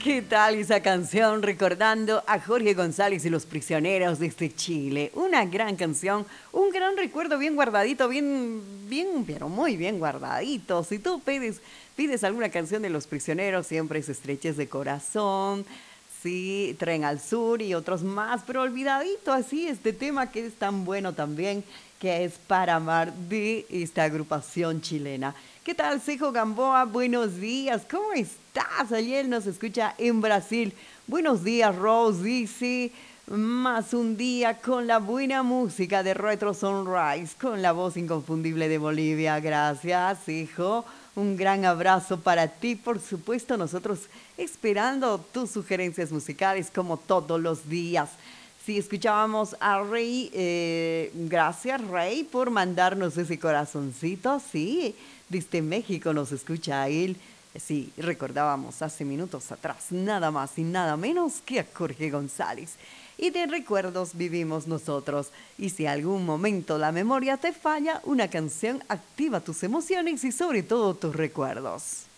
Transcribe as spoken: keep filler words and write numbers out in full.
¿Qué tal esa canción recordando a Jorge González y los prisioneros desde Chile? Una gran canción, un gran recuerdo bien guardadito, bien, bien, pero muy bien guardadito. Si tú pides, pides alguna canción de los prisioneros, siempre es Estreches de Corazón, sí, Tren al Sur y otros más, pero olvidadito así este tema que es tan bueno también, que es Para Amar de esta agrupación chilena. ¿Qué tal, Sejo Gamboa? Buenos días, ¿cómo estás? Ayer nos escucha en Brasil. Buenos días, Rose dice, más un día con la buena música de Retro Sunrise, con la voz inconfundible de Bolivia. Gracias, hijo. Un gran abrazo para ti, por supuesto, nosotros esperando tus sugerencias musicales como todos los días. Sí, escuchábamos a Rey, eh, gracias Rey por mandarnos ese corazoncito, sí, desde México nos escucha él. Sí, recordábamos hace minutos atrás, nada más y nada menos que a Jorge González. Y de recuerdos vivimos nosotros. Y si algún momento la memoria te falla, una canción activa tus emociones y sobre todo tus recuerdos.